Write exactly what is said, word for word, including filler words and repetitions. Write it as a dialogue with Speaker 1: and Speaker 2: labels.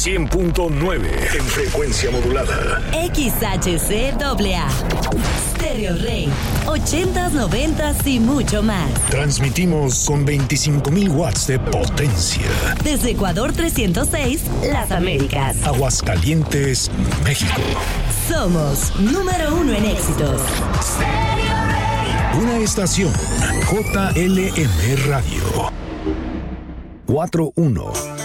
Speaker 1: cien punto nueve en frecuencia modulada.
Speaker 2: X H C A A. Stereo Rey. ochentas, noventas y mucho más.
Speaker 1: Transmitimos con veinticinco mil watts de potencia.
Speaker 2: Desde Ecuador trescientos seis, Las Américas.
Speaker 1: Aguascalientes, México.
Speaker 2: Somos número uno en éxitos.
Speaker 1: Stereo Rey. Una estación J L M Radio. cuatro uno.